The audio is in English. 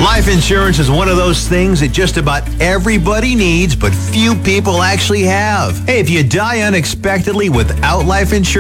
Life insurance is one of those things that just about everybody needs, but few people actually have. Hey, if you die unexpectedly without life insurance,